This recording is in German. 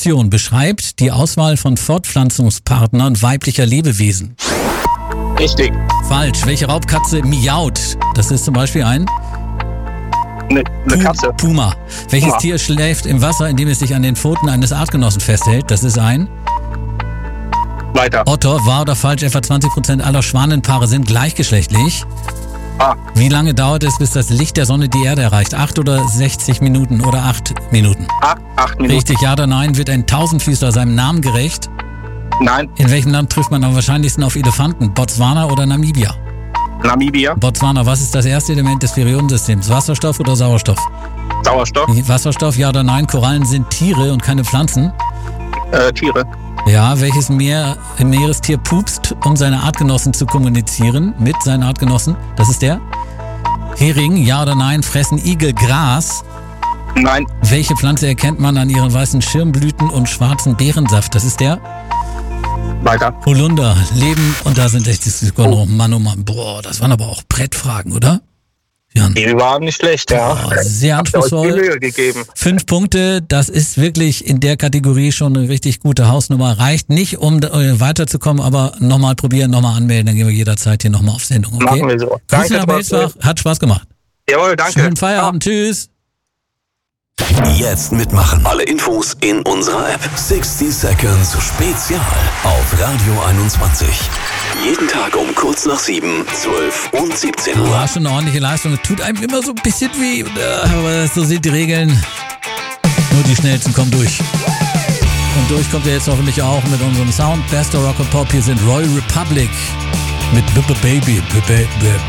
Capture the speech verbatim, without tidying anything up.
Option beschreibt die Auswahl von Fortpflanzungspartnern weiblicher Lebewesen. Richtig. Falsch. Welche Raubkatze miaut? Das ist zum Beispiel ein Eine ne Katze. Puma. Welches Puma. Tier schläft im Wasser, indem es sich an den Pfoten eines Artgenossen festhält? Das ist ein Weiter. Otter. Wahr oder falsch? Etwa zwanzig Prozent aller Schwanenpaare sind gleichgeschlechtlich. Ah, Wie lange dauert es, bis das Licht der Sonne die Erde erreicht? Acht oder sechzig Minuten oder acht Minuten? acht, acht Minuten. Richtig, ja oder nein? Wird ein Tausendfüßler seinem Namen gerecht? Nein. In welchem Land trifft man am wahrscheinlichsten auf Elefanten? Botswana oder Namibia? Namibia. Botswana, was ist das erste Element des Periodensystems? Wasserstoff oder Sauerstoff? Sauerstoff. Wasserstoff, ja oder nein? Korallen sind Tiere und keine Pflanzen. Äh, Tiere. Ja, welches Meer, Meerestier pupst, um seine Artgenossen zu kommunizieren? Mit seinen Artgenossen? Das ist der? Hering, ja oder nein? Fressen Igel Gras? Nein. Welche Pflanze erkennt man an ihren weißen Schirmblüten und schwarzen Beerensaft? Das ist der? Weiter. Holunder. Leben, und da sind sechzig Sekunden. Oh Mann, oh Mann. Boah, das waren aber auch Brettfragen, oder? Jan. Die waren nicht schlecht, ja. Boah, sehr Habt ihr euch die anspruchsvoll. Mühe gegeben. Fünf Punkte, das ist wirklich in der Kategorie schon eine richtig gute Hausnummer. Reicht nicht, um äh, weiterzukommen, aber nochmal probieren, nochmal anmelden, dann gehen wir jederzeit hier nochmal auf Sendung, okay? Machen wir so. Grüße Danke, nach trotzdem. Belsbach, hat Spaß gemacht. Jawohl, danke. Schönen Feierabend, tschüss. Jetzt mitmachen. Alle Infos in unserer App. sechzig Seconds Spezial auf Radio einundzwanzig. Jeden Tag um kurz nach sieben, zwölf und siebzehn Uhr. War schon eine ordentliche Leistung. Es tut einem immer so ein bisschen weh, aber so sind die Regeln. Nur die Schnellsten kommen durch. Und durch kommt er jetzt hoffentlich auch mit unserem Sound. Best of Rock and Pop. Hier sind Royal Republic mit B B Baby. B B